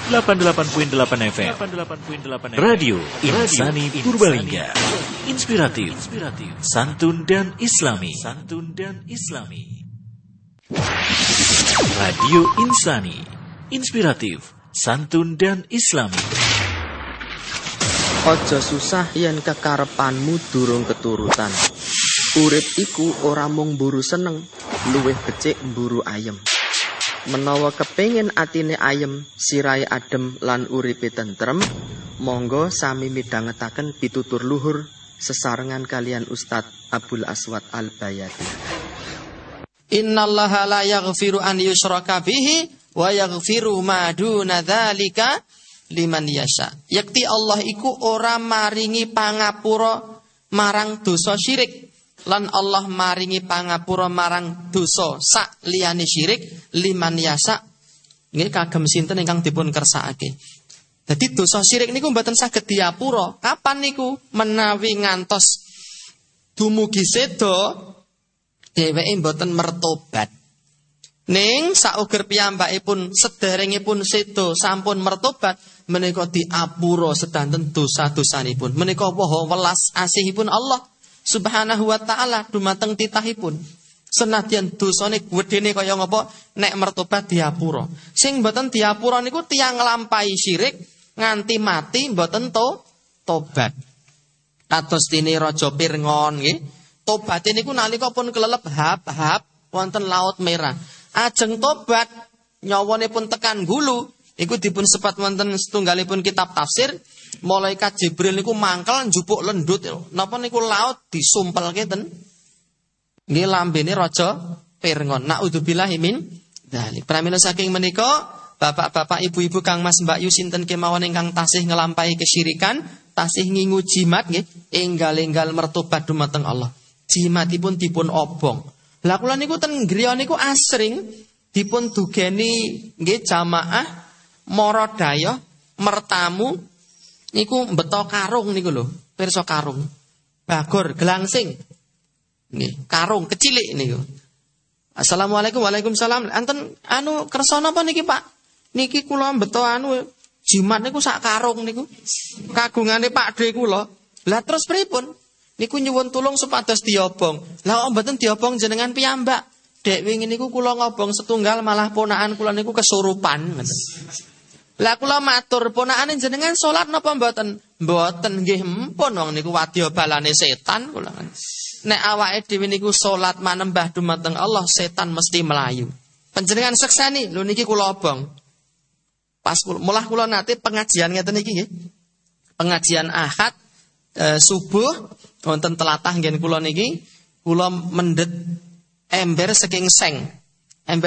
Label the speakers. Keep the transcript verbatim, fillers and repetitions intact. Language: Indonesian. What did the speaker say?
Speaker 1: delapan puluh delapan koma delapan F M. Radio Insani Purbalingga. Inspiratif, santun dan islami. Santun dan islami. Radio Insani. Inspiratif, santun dan islami.
Speaker 2: Aja susah yen kekarepanmu durung keturutan. Urip iku ora mung mburu seneng, luwih becik mburu ayem. Menawa kepengin atine ayem, sirahe adem lan uripe tentrem, monggo sami midhangetaken pitutur luhur sesarengan kalian Ustadz Abdul Aswad Al-Bayati.
Speaker 3: Innallaha la yaghfiru an yushraka bihi wa yaghfiru ma duna dzalika liman yasha. Yakti Allah iku ora maringi pangapura marang dosa syirik. Lan Allah maringi pangapura marang dosa sak liyane syirik liman yasa nggih kagem sinten ingkang dipun kersakake. Dadi dosa syirik niku mboten saged diapura. Kapan niku? Menawi ngantos dumugi seda dheweke mboten mertobat. Ning sauger piyambakipun sederengipun seda sampun mertobat menika diapura sedanten dosa-dosanipun. Menika woh welas asihipun Allah Subhanahu wa ta'ala dumateng titahipun. Senadyan dosane gedene kaya ngapa nek mertobat diapura. Sing mboten diapura niku tiyang nglampahi syirik nganti mati mboten to tobat. Kados dene Raja Pirngon nggih. Tobate niku nalika pun kelelep hap-hap wonten Laut Merah. Ajeng tobat nyawanipun tekan gulu iku dipun sepat wonten setunggalipun kitab tafsir. Malaikat Jibril niku mangkel njupuk lendut. Napa niku laut disumpelke ten nggih lambene Raja Pirngon. Naudzubillahi min dzalik. Pramila saking menika bapak-bapak ibu-ibu Kang Mas Mbak Yu sinten kemawon ingkang tasih nglampahi kesyirikan, tasih ngingu jimat nggih, enggal-enggal mertobat dumateng Allah. Jimatipun dipun obong. Lah kula niku ten griya niku asring dipun dugeni nggih jamaah maradaya mertamu niku mbeto karung niku lho, pirsa karung. Bagor gelangsing. Nggih, karung kecilik niku. Assalamualaikum waalaikumsalam. Anten anu kersa napa niki, Pak? Niki kula mbeto anu jimat niku sak karung niku. Kagungane Pakde kula. Lah terus pripun? Niku nyuwun tulung supados diobong. Lah kok mboten diobong jenengan piyambak? Dek wingi niku kula ngobong setunggal malah ponakan kula niku kesurupan. Lah kula matur ponakane jenengan salat napa mboten? Mboten nggih empun wong niku wadya balane setan kula. Nek awake dhewe niku salat manembah dumateng Allah, setan mesti melayu. Panjenengan sekseni lho niki kula obong. Pas kula mulah kula nate pengajian ngeten iki nggih. Pengajian Ahad e, subuh wonten telatah ngen kula niki kula mendhet ember saking seng.